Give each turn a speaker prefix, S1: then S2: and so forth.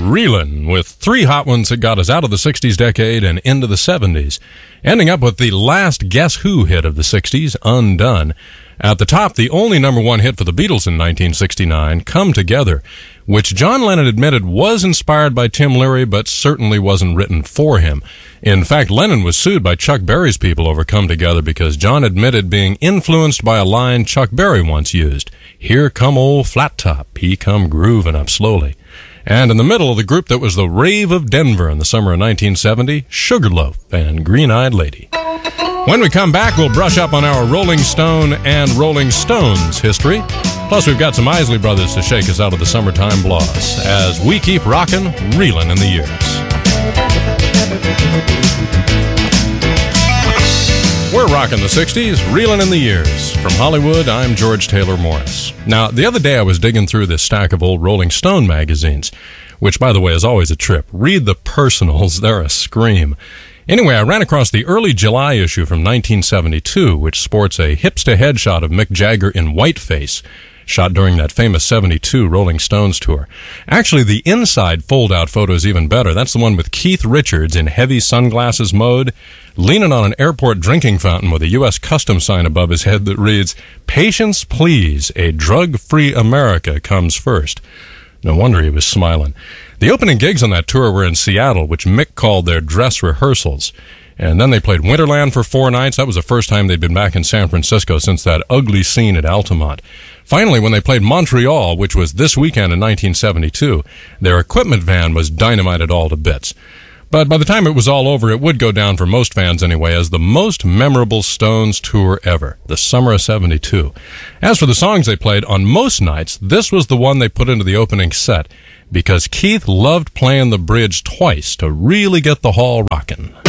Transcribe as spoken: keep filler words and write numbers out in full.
S1: Reelin' with three hot ones that got us out of the sixties decade and into the seventies, ending up with the last Guess Who hit of the sixties, Undone. At the top, the only number one hit for the Beatles in nineteen sixty-nine, Come Together, which John Lennon admitted was inspired by Tim Leary, but certainly wasn't written for him. In fact, Lennon was sued by Chuck Berry's people over Come Together because John admitted being influenced by a line Chuck Berry once used. Here come old Flat Top, he come grooving up slowly. And in the middle of the group that was the rave of Denver in the summer of nineteen seventy, Sugarloaf and Green-Eyed Lady. When we come back, we'll brush up on our Rolling Stone and Rolling Stones history. Plus, we've got some Isley Brothers to shake us out of the summertime bloss as we keep rocking, reeling in the years. We're rocking the sixties, reeling in the years. From Hollywood, I'm George Taylor Morris. Now, the other day I was digging through this stack of old Rolling Stone magazines, which, by the way, is always a trip. Read the personals, they're a scream. Anyway, I ran across the early July issue from nineteen seventy-two, which sports a hipster headshot of Mick Jagger in whiteface, shot during that famous seventy-two Rolling Stones tour. Actually, the inside fold-out photo is even better. That's the one with Keith Richards in heavy sunglasses mode, leaning on an airport drinking fountain with a U S Customs sign above his head that reads, "Patience, please, a drug-free America comes first." No wonder he was smiling. The opening gigs on that tour were in Seattle, which Mick called their dress rehearsals. And then they played Winterland for four nights. That was the first time they'd been back in San Francisco since that ugly scene at Altamont. Finally, when they played Montreal, which was this weekend in nineteen seventy-two, their equipment van was dynamited all to bits. But by the time it was all over, it would go down for most fans anyway as the most memorable Stones tour ever, the summer of seventy-two. As for the songs they played, on most nights, this was the one they put into the opening set, because Keith loved playing the bridge twice to really get the hall rockin'.